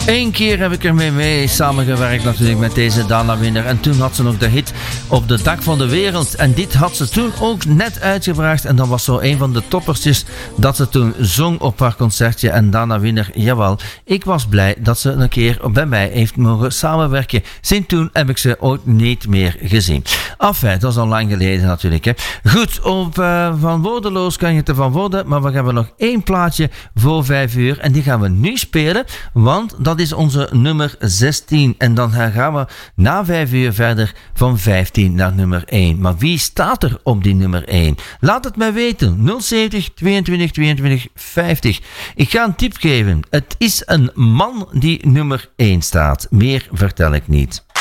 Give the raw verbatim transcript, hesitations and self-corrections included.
Eén keer heb ik ermee mee samengewerkt natuurlijk met deze Dana Winner. En toen had ze nog de hit Op de Dak van de Wereld. En dit had ze toen ook net uitgebracht. En dat was zo een van de toppertjes dat ze toen zong op haar concertje. En Dana Winner, jawel, ik was blij dat ze een keer bij mij heeft mogen samenwerken. Sinds toen heb ik ze ooit niet meer gezien. Enfin, dat is al lang geleden natuurlijk. Hè. Goed, op uh, Van Woordeloos kan je het ervan worden. Maar we hebben nog één plaatje voor vijf uur. En die gaan we nu spelen. Want dat is onze nummer zestien. En dan gaan we na vijf uur verder van vijftien naar nummer één. Maar wie staat er op die nummer één? Laat het mij weten. nul zeventig tweeëntwintig tweeëntwintig vijftig. Ik ga een tip geven. Het is een man die nummer één staat. Meer vertel ik niet.